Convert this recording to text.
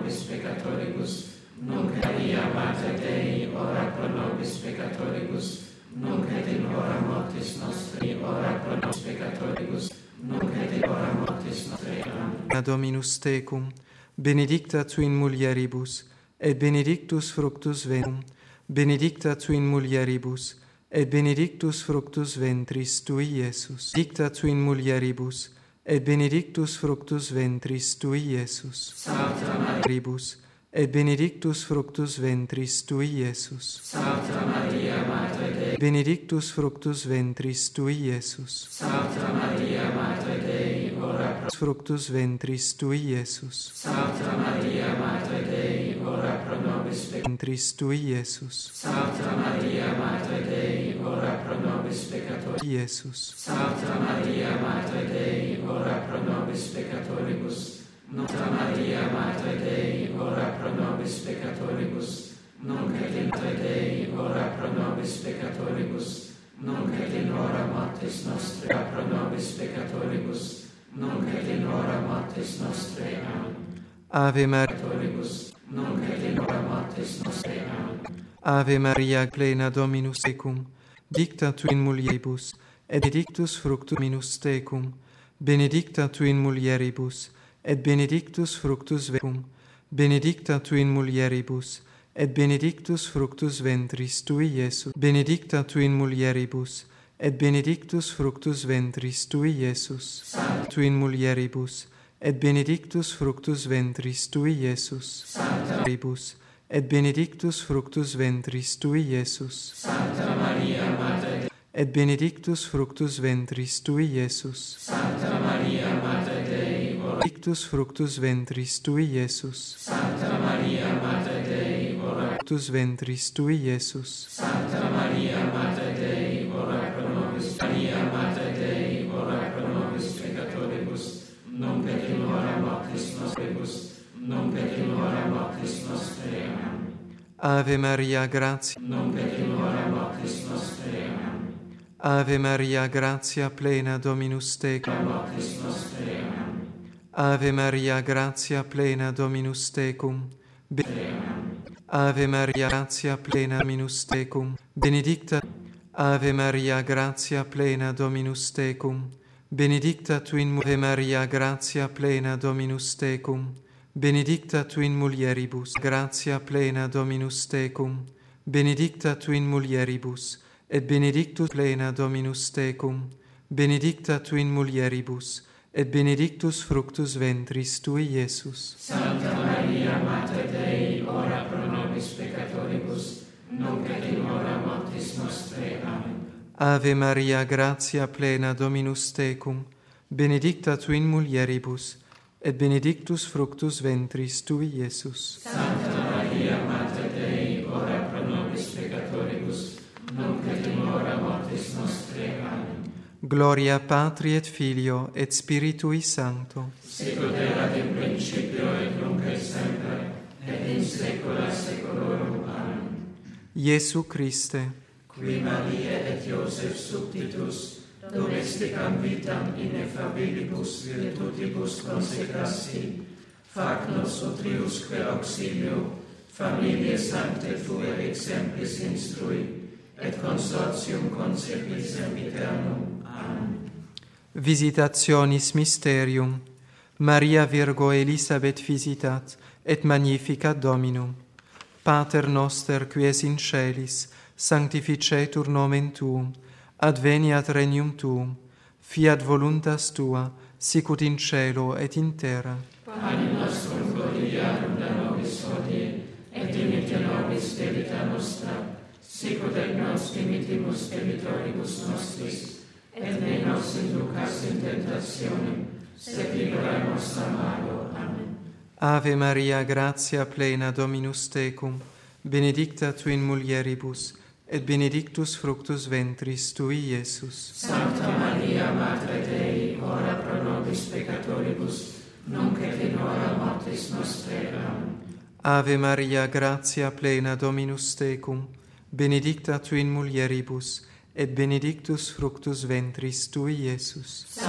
nobis peccatoribus, nunc et Maria, Mater Dei, ora pro nobis peccatoribus, nunc et in hora mortis nostri, ora pro nobis peccatoribus, nunc et in hora mortis nostri. Amen. Dominus tecum, benedicta tu in mulieribus, et benedictus fructus ventrum, benedicta tu in mulieribus, et benedictus fructus ventris tui, Iesus. Benedicta tu in mulieribus, et benedictus fructus ventris tui, Iesus. Sancta Maria, et benedictus fructus ventris tui, Iesus. Sancta Maria, Mater Dei, Benedictus fructus ventris tui, Iesus. Sancta Maria, Mater Dei, ora pro Fructus ventris tui, Iesus. Sancta Maria, Mater Dei, ora pro nobis Ventris tui, Iesus. Sancta Maria, Mater Dei, ora pro nobis peccatoribus. Iesus. Sancta Maria, Mater Dei, ora pro nobis peccatoribus. Sancta Maria, Mater Dei, ora pro nobis peccatoribus. Nunc et in hora Dei, ora pro nobis peccatoribus. Nunc et in hora mortis nostre, pro nobis peccatoribus. Nunc et in hora mortis nostre. Amen. Ave Maria. Peccatoribus. Nunc et in hora mortis nostre. Amen. Ave Maria, plena Dominus tecum, dicta tu in mulieribus, et benedictus fructus minus tecum. Benedicta tu in mulieribus, et benedictus fructus ventrum. Benedicta tu in mulieribus, et benedictus fructus ventris tui, Iesus. Benedicta tu in mulieribus, et benedictus fructus ventris tui, Iesus. Tu in mulieribus, et benedictus fructus ventris tui, Iesus. Sancta et benedictus fructus ventris tui, Iesus. Sancta Maria, Mater Dei, Et benedictus fructus ventris tui, Iesus. Sancta Maria, Mater Dei, ora Benedictus fructus ventris tui, Iesus. Sancta Maria, Mater Dei, ora Fructus ventris tui, Iesus. Sancta Maria, Mater Dei, ora pro nobis. Maria, Mater Dei, ora pro nobis peccatoribus, nunc et in hora mortis nostribus, nunc et in hora mortis nostre. Amen. Ave Maria, gratia. Nunc et in hora mortis nostre. Amen. Ave Maria, gratia plena, Dominus tecum. Hora mortis nostre. Amen. Ave Maria, gratia plena, Dominus tecum. Amen. Ave Maria, gratia plena, Dominus tecum. Benedicta. Ave Maria, gratia plena, Dominus tecum. Benedicta tu in Ave Maria, gratia plena, Dominus tecum. Benedicta tu in mulieribus, gratia plena, Dominus tecum. Benedicta tu in mulieribus, et benedictus plena, Dominus tecum. Benedicta tu in mulieribus, et benedictus fructus ventris tui, Iesus. Sancta Maria, Mater Dei, ora pro nobis peccatoribus, nunc et in hora mortis nostre. Amen. Ave Maria, gratia plena, Dominus tecum. Benedicta tu in mulieribus, et benedictus fructus ventris tui, Iesus. Sancta Maria, Mater Dei, ora pro nobis peccatoribus, nunc et in hora mortis nostre. Amen. Gloria Patri et Filio et Spiritui Sancto. Sicut erat in principio et nunc et semper, et in saecula saeculorum. Amen. Iesu Christe, Qui Maria et Iosef subtitus, domesticam vitam ineffabilibus virtutibus consecrasti, fac nos utriusque auxilio, familiae sancte Tue exemplis instrui, et consortium consequi sempiternum. Amen. Visitationis Mysterium. Maria Virgo Elisabeth visitat, et magnificat Dominum. Pater noster, qui es in celis, sanctificetur nomen Tuum, adveniat regnum Tuum, fiat voluntas Tua, sicut in cielo et in terra. Panem nostrum quotidianum da nobis hodie, et dimitte nobis debita nostra, sicut et nos dimittimus debitoribus nostris, et ne nos inducas in tentationem, sed libera nos a malo. Amen. Ave Maria, gratia plena, Dominus tecum, benedicta tu in mulieribus, et benedictus fructus ventris tui, Iesus. Sancta Maria, Mater Dei, ora pro nobis peccatoribus, nunc et in hora mortis nostre. Amen. Ave Maria, gratia plena, Dominus tecum, benedicta tu in mulieribus, et benedictus fructus ventris tui, Iesus.